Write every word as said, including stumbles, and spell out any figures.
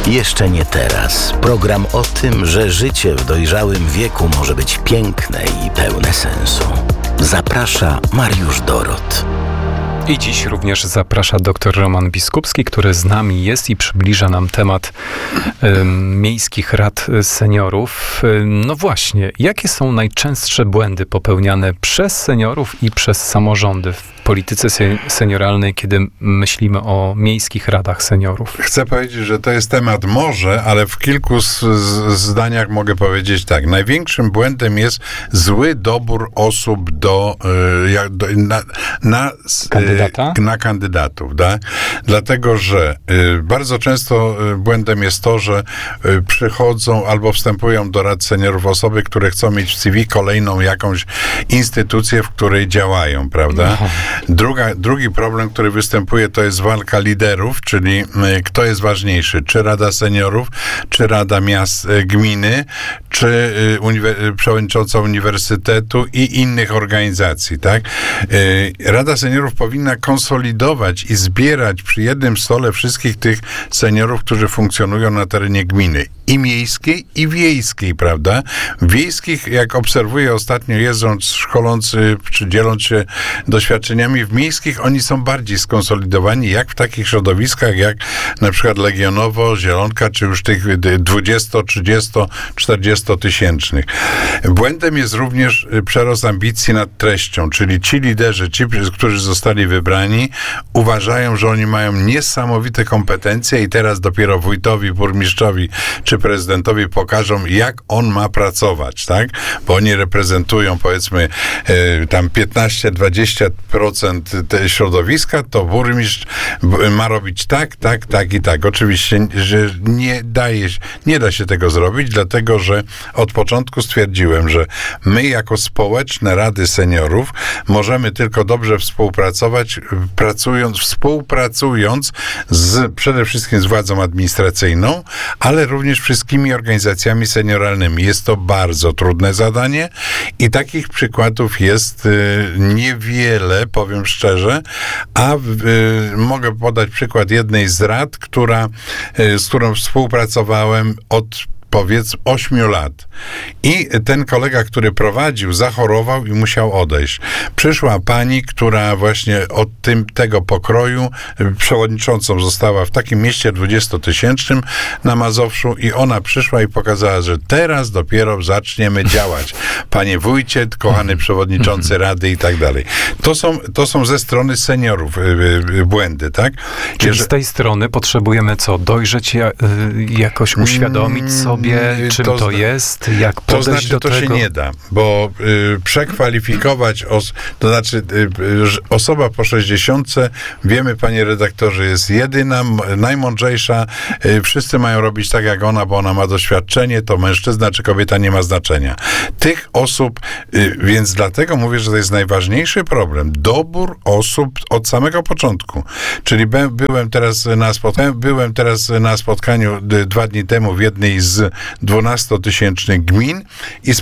Jeszcze nie teraz. Program o tym, że życie w dojrzałym wieku może być piękne i pełne sensu. Zaprasza Mariusz Dorot. I dziś również zaprasza dr Roman Biskupski, który z nami jest i przybliża nam temat y, miejskich rad seniorów. Y, no właśnie, jakie są najczęstsze błędy popełniane przez seniorów i przez samorządy w polityce se- senioralnej, kiedy myślimy o miejskich radach seniorów? Chcę powiedzieć, że to jest temat może, ale w kilku z, z, zdaniach mogę powiedzieć tak. Największym błędem jest zły dobór osób do, y, jak, do na, na Kandydata? na kandydatów, tak? Dlatego, że y, bardzo często y, błędem jest to, że y, przychodzą albo wstępują do rad seniorów osoby, które chcą mieć w C V kolejną jakąś instytucję, w której działają, prawda? Druga, drugi problem, który występuje, to jest walka liderów, czyli y, kto jest ważniejszy, czy Rada Seniorów, czy Rada Miast, y, Gminy, czy y, uniwer- y, przewodnicząca uniwersytetu i innych organizacji, tak? Y, Rada Seniorów powinna konsolidować i zbierać przy jednym stole wszystkich tych seniorów, którzy funkcjonują na terenie gminy. I miejskiej, i wiejskiej, prawda? Wiejskich, jak obserwuję ostatnio jeżdżąc, szkoląc, czy dzieląc się doświadczeniami, w miejskich oni są bardziej skonsolidowani, jak w takich środowiskach, jak na przykład Legionowo, Zielonka, czy już tych dwudziesto, trzydziesto, czterdziesto tysięcznych. Błędem jest również przerost ambicji nad treścią, czyli ci liderzy, ci, którzy zostali wybrani, uważają, że oni mają niesamowite kompetencje i teraz dopiero wójtowi, burmistrzowi czy prezydentowi pokażą, jak on ma pracować, tak? Bo oni reprezentują, powiedzmy, e, tam piętnaście do dwudziestu procent te środowiska, to burmistrz ma robić tak, tak, tak i tak. Oczywiście, że nie daje, nie da się tego zrobić, dlatego, że od początku stwierdziłem, że my jako społeczne rady seniorów możemy tylko dobrze współpracować, pracując, współpracując z, przede wszystkim z władzą administracyjną, ale również wszystkimi organizacjami senioralnymi. Jest to bardzo trudne zadanie i takich przykładów jest y, niewiele, powiem szczerze, a y, mogę podać przykład jednej z rad, która, y, z którą współpracowałem od powiedz ośmiu lat. I ten kolega, który prowadził, zachorował i musiał odejść. Przyszła pani, która właśnie od tym, tego pokroju przewodniczącą została w takim mieście dwudziestotysięcznym na Mazowszu i ona przyszła i pokazała, że teraz dopiero zaczniemy działać. Panie wójcie, kochany przewodniczący rady i tak dalej. To są, to są ze strony seniorów błędy, tak? Czyli Jeże... z tej strony potrzebujemy co? Dojrzeć, jakoś uświadomić sobie, czym to, to jest, jak podejść to znaczy, do to tego? To się nie da, bo y, przekwalifikować, os, to znaczy y, y, osoba po sześćdziesiątce, wiemy, panie redaktorze, jest jedyna, m, najmądrzejsza, y, wszyscy mają robić tak jak ona, bo ona ma doświadczenie, to mężczyzna czy kobieta nie ma znaczenia. Tych osób, y, więc dlatego mówię, że to jest najważniejszy problem. Dobór osób od samego początku. Czyli by, byłem teraz na spotkaniu, byłem teraz na spotkaniu y, dwa dni temu w jednej z dwunastotysięcznych gmin i